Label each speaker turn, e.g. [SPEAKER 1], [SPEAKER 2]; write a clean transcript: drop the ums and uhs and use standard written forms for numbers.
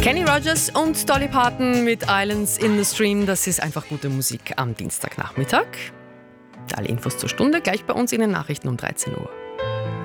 [SPEAKER 1] Kenny Rogers und Dolly Parton mit Islands in the Stream. Das ist einfach gute Musik am Dienstagnachmittag. Alle Infos zur Stunde gleich bei uns in den Nachrichten um 13 Uhr.